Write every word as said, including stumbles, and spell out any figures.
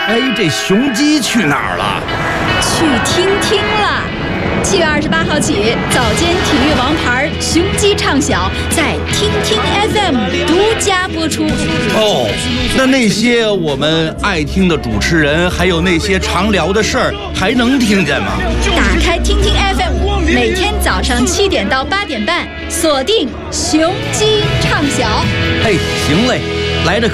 哎，这雄鸡去哪儿了？ 去听听了。七月二十八号起，早间体育王牌雄鸡唱晓在听听 F M 独家播出。 哦，那那些我们爱听的主持人，还有那些常聊的事儿，还能听见吗？ 打开听听 F M， 每天早上七点到八点半，锁定雄鸡唱晓。 嘿，行嘞，来的。